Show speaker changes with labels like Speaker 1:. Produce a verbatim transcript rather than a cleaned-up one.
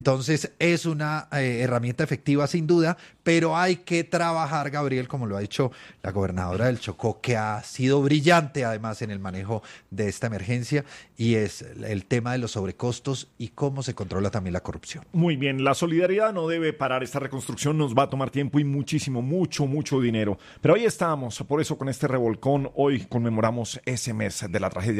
Speaker 1: Entonces es una eh, herramienta efectiva sin duda, pero hay que trabajar, Gabriel, como lo ha dicho la gobernadora del Chocó, que ha sido brillante además en el manejo de esta emergencia, y es el tema de los sobrecostos y cómo se controla también la corrupción.
Speaker 2: Muy bien, la solidaridad no debe parar, esta reconstrucción nos va a tomar tiempo y muchísimo, mucho, mucho dinero. Pero ahí estamos, por eso con este revolcón hoy conmemoramos ese mes de la tragedia